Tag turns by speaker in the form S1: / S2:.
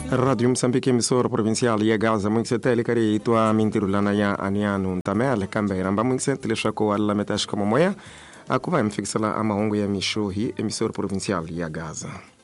S1: Radio Moçambique, emissora provincial ya Gaza, muito telecari itwa mintirulana ya anianu ntamele kambera mba muito teleshako alla metash kama moya akuva mfikisala ama hongo ya misho hii emissora provincial ya Gaza.